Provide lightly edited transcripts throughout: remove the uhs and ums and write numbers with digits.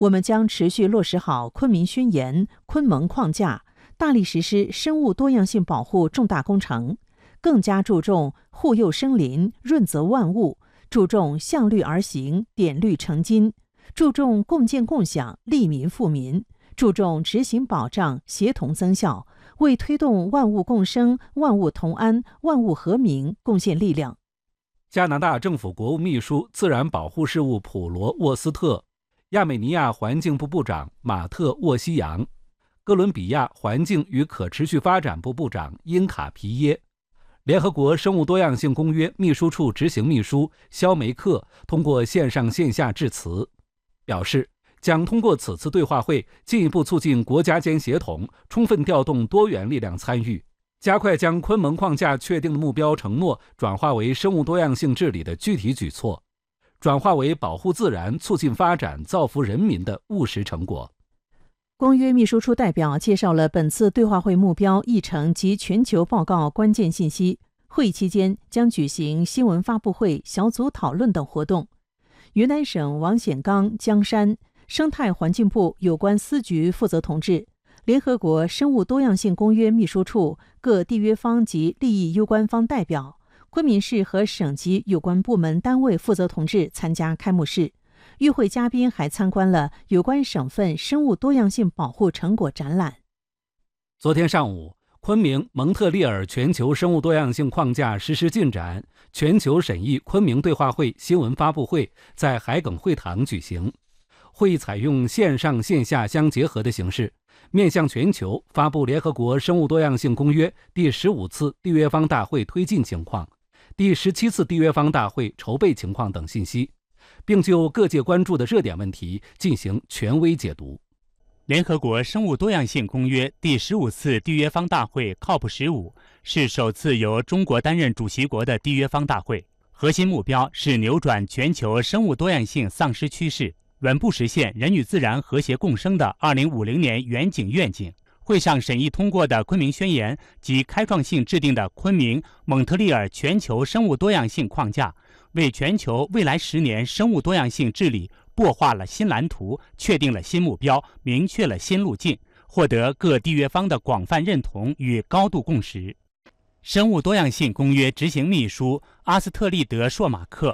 我们将持续落实好昆明宣言、昆盟框架，大力实施生物多样性保护重大工程，更加注重护佑生灵、润泽万物，注重向绿而行、点绿成金，注重共建共享、利民富民，注重执行保障、协同增效，为推动万物共生、万物同安、万物和鸣贡献力量。 加拿大政府国务秘书自然保护事务普罗沃斯特、亚美尼亚环境部部长马特沃西扬、哥伦比亚环境与可持续发展部部长因卡皮耶、联合国生物多样性公约秘书处执行秘书肖梅克通过线上线下致辞，表示将通过此次对话会进一步促进国家间协同，充分调动多元力量参与，加快将昆盟框架确定的目标承诺转化为生物多样性治理的具体举措，转化为保护自然、促进发展、造福人民的务实成果。 公约秘书处代表介绍了本次对话会目标、议程及全球报告关键信息。会议期间将举行新闻发布会、小组讨论等活动。云南省王显刚、江山生态环境部有关司局负责同志、联合国生物多样性公约秘书处各缔约方及利益攸关方代表、昆明市和省级有关部门单位负责同志参加开幕式。与会嘉宾还参观了有关省份生物多样性保护成果展览。 昨天上午，昆明蒙特利尔全球生物多样性框架实施进展全球审议昆明对话会新闻发布会在海埂会堂举行。会议采用线上线下相结合的形式，面向全球发布联合国生物多样性公约第15次缔约方大会推进情况、第17次缔约方大会筹备情况等信息，并就各界关注的热点问题进行权威解读。 联合国生物多样性公约第15次缔约方大会 COP15 是首次由中国担任主席国的缔约方大会，核心目标是扭转全球生物多样性丧失趋势，稳步实现人与自然和谐共生的2050年远景愿景。会上审议通过的昆明宣言及开创性制定的昆明蒙特利尔全球生物多样性框架，为全球未来10年生物多样性治理擘画了新蓝图，确定了新目标，明确了新路径，获得各缔约方的广泛认同与高度共识。生物多样性公约执行秘书阿斯特利德·硕马克，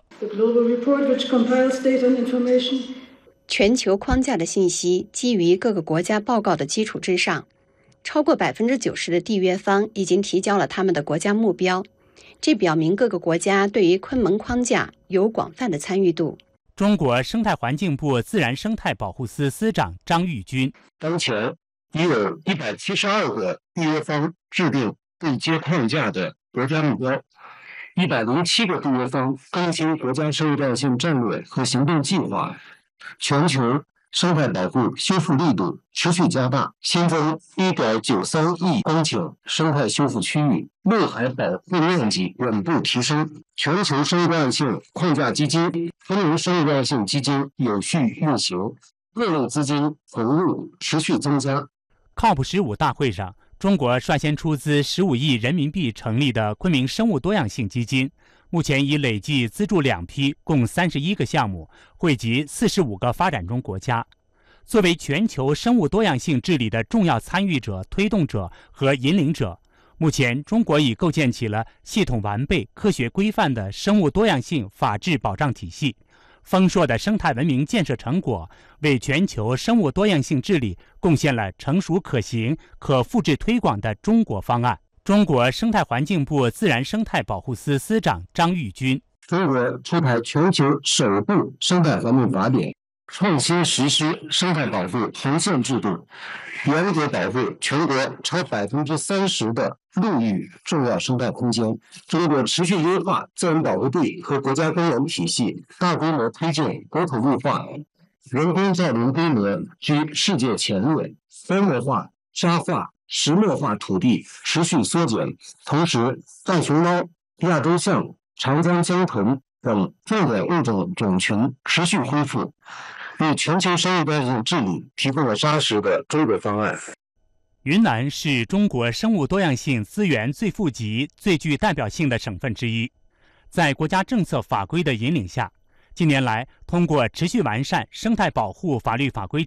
全球框架的信息基于各个国家报告的基础之上，超过90%的缔约方已经提交了他们的国家目标，这表明各个国家对于昆盟框架有广泛的参与度。 中国生态环境部自然生态保护司司长张玉军， 当前已有172个缔约方制定对接框架的国家目标，107个缔约方更新国家生物多样性战略和行动计划，全球生态保护修复力度持续加大，新增1.93亿公顷生态修复区域，陆海保护面积稳步提升。全球生物多样性框架基金、昆明生物多样性基金有序运行，各类资金投入持续增加。 COP15 大会上，中国率先出资15亿人民币成立的昆明生物多样性基金，目前已累计资助2批，共31个项目，惠及45个发展中国家。作为全球生物多样性治理的重要参与者、推动者和引领者，目前中国已构建起了系统完备、科学规范的生物多样性法治保障体系。丰硕的生态文明建设成果，为全球生物多样性治理贡献了成熟可行、可复制推广的中国方案。中国生态环境部自然生态保护司司长张玉军， 中国出台全球首部生态环境法典，创新实施生态保护红线制度，严格保护全国超30%的陆域重要生态空间。中国持续优化自然保护地和国家公园体系，大规模推进国土绿化，人工造林规模居世界前列，分漠化、沙化、石墨化土地持续缩减，同时大熊猫、亚洲象、长江江豚等重点物种种群持续恢复，为全球生物多样性治理提供了扎实的中国方案。 云南是中国生物多样性资源最富集、最具代表性的省份之一。在国家政策法规的引领下， 近年来，通过持续完善生态保护法律法规